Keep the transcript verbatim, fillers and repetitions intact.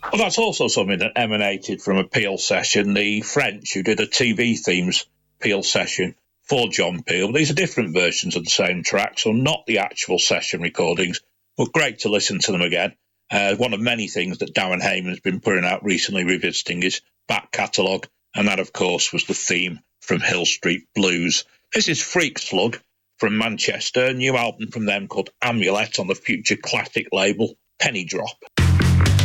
Well, that's also something that emanated from a Peel session. The French, who did a T V themes Peel session for John Peel. These are different versions of the same track, so not the actual session recordings, but great to listen to them again. Uh, one of many things that Darren Hayman's been putting out recently, revisiting his back catalogue, and that, of course, was the theme from Hill Street Blues. This is Freak Slug from Manchester, a new album from them called Amulet on the Future Classic label, Penny Drop.